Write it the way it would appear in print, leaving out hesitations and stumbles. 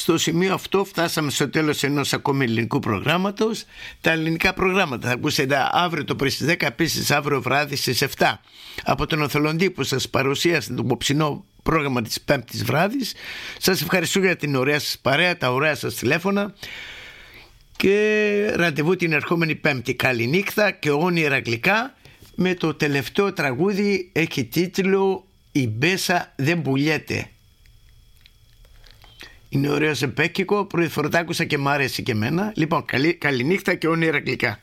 Στο σημείο αυτό φτάσαμε στο τέλος ενός ακόμη ελληνικού προγράμματος. Τα ελληνικά προγράμματα θα ακούσετε αύριο το πρωί στις 10, επίσης αύριο βράδυ στις 7 από τον Οθελοντή που σας παρουσίασε το υποψινό πρόγραμμα της Πέμπτης βράδυς. Σας ευχαριστώ για την ωραία σας παρέα, τα ωραία σας τηλέφωνα και ραντεβού την ερχόμενη Πέμπτη. Καληνύχτα και όνειρα γλυκά. Με το τελευταίο τραγούδι, έχει τίτλο «Η Μπέσα δεν πουλιέται». Είναι ωραίο σε πέκικο, πρώτη φορά τα άκουσα και μ' άρεσε και εμένα. Λοιπόν, καληνύχτα και όνειρα γλυκά.